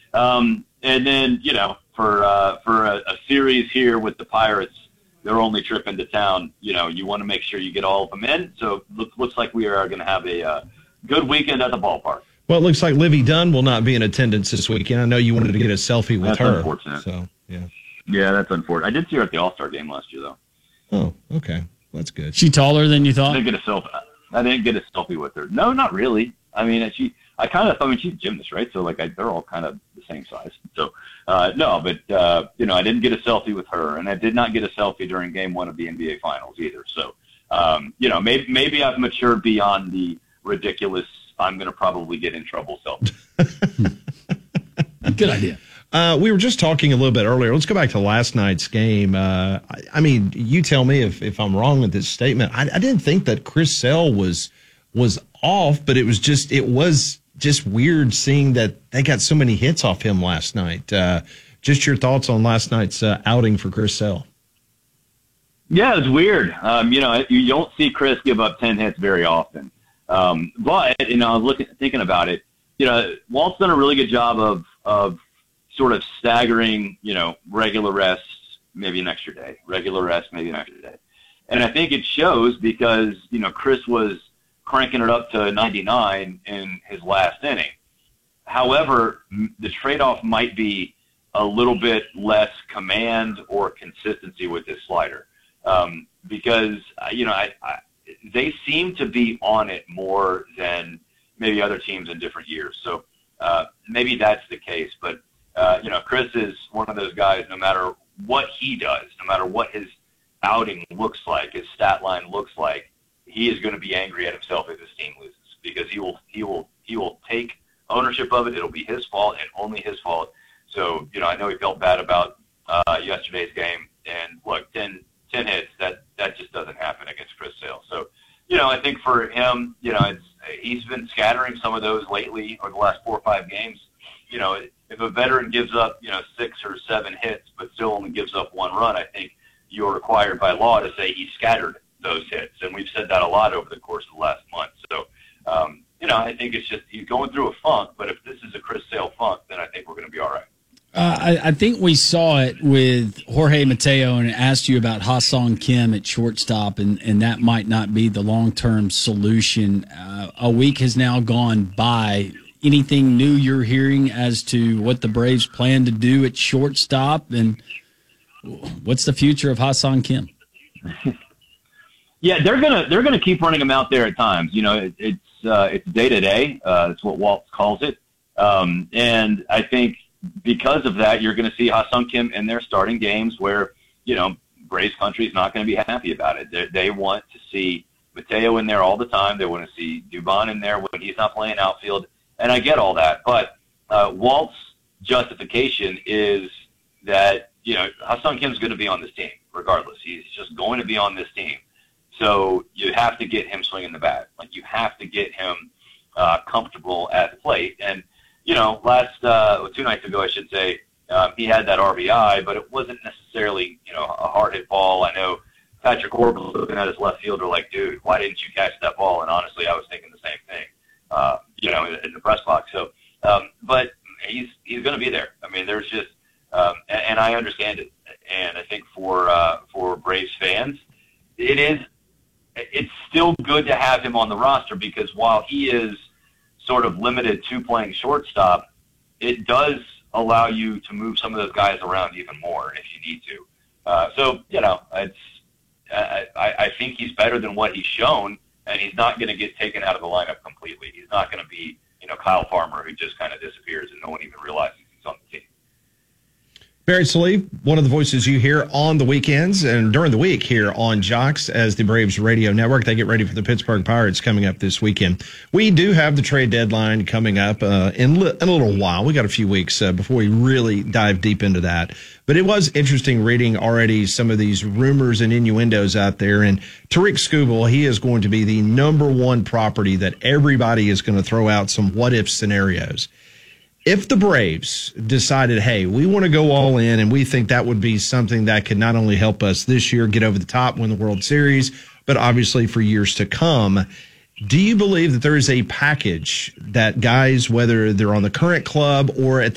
And then, for a series here with the Pirates, their only trip into town, you want to make sure you get all of them in. So looks like we are going to have a good weekend at the ballpark. Well, it looks like Livy Dunn will not be in attendance this weekend. I know you wanted to get a selfie with her. That's unfortunate. So, yeah. Yeah, that's unfortunate. I did see her at the All-Star game last year, though. Oh, okay. That's good. She taller than you thought? I didn't get a selfie with her. No, not really. I mean, she's a gymnast, right? So, they're all kind of the same size. So, no, but, I didn't get a selfie with her, and I did not get a selfie during Game 1 of the NBA Finals either. So, maybe I've matured beyond the ridiculous, I'm going to probably get in trouble selfie. Good idea. We were just talking a little bit earlier. Let's go back to last night's game. I mean, you tell me if I'm wrong with this statement. I didn't think that Chris Sale was off, but it was just weird seeing that they got so many hits off him last night. Just your thoughts on last night's outing for Chris Sale. Yeah, it's weird. You don't see Chris give up 10 hits very often. But I was thinking about it. Walt's done a really good job of sort of staggering, regular rests, maybe an extra day, regular rest, maybe an extra day. And I think it shows because, Chris was cranking it up to 99 in his last inning. However, the trade-off might be a little bit less command or consistency with this slider. Because, they seem to be on it more than maybe other teams in different years. So maybe that's the case. But, Chris is one of those guys, no matter what he does, no matter what his outing looks like, his stat line looks like, he is going to be angry at himself if his team loses because he will take ownership of it. It'll be his fault and only his fault. So, I know he felt bad about yesterday's game. And, look, 10 hits, that just doesn't happen against Chris Sale. So, I think for him, he's been scattering some of those lately over the last 4 or 5 games. If a veteran gives up, 6 or 7 hits but still only gives up 1 run, I think you're required by law to say he scattered those hits. And we've said that a lot over the course of the last month. So, I think it's just he's going through a funk. But if this is a Chris Sale funk, then I think we're going to be all right. I think we saw it with Jorge Mateo and asked you about Ha-Sung Kim at shortstop, and that might not be the long-term solution. A week has now gone by. Anything new you're hearing as to what the Braves plan to do at shortstop, and what's the future of Ha-Sung Kim? Yeah, they're gonna keep running him out there at times. It's day to day. That's what Walt calls it, and I think. Because of that, you're going to see Ha-Sung Kim in their starting games where, Braves country is not going to be happy about it. They want to see Mateo in there all the time. They want to see Dubon in there when he's not playing outfield. And I get all that. But Walt's justification is that, Ha-Sung Kim's going to be on this team regardless. He's just going to be on this team. So you have to get him swinging the bat. You have to get him comfortable at the plate. And 2 nights ago, I should say, he had that RBI, but it wasn't necessarily, a hard hit ball. I know Patrick Corbin was looking at his left fielder like, dude, why didn't you catch that ball? And honestly, I was thinking the same thing, in the press box. So, but he's going to be there. I mean, there's just, and I understand it. And I think for Braves fans, it's still good to have him on the roster because while he is sort of limited to playing shortstop, it does allow you to move some of those guys around even more if you need to. I think he's better than what he's shown, and he's not going to get taken out of the lineup completely. He's not going to be, Kyle Farmer who just kind of disappears and no one even realizes he's on the team. Barry Sallee, one of the voices you hear on the weekends and during the week here on Jocks as the Braves radio network. They get ready for the Pittsburgh Pirates coming up this weekend. We do have the trade deadline coming up in a little while. We got a few weeks before we really dive deep into that. But it was interesting reading already some of these rumors and innuendos out there. And Tariq Skubal, he is going to be the number one property that everybody is going to throw out some what-if scenarios. If the Braves decided, hey, we want to go all in and we think that would be something that could not only help us this year get over the top, win the World Series, but obviously for years to come, do you believe that there is a package that guys, whether they're on the current club or at the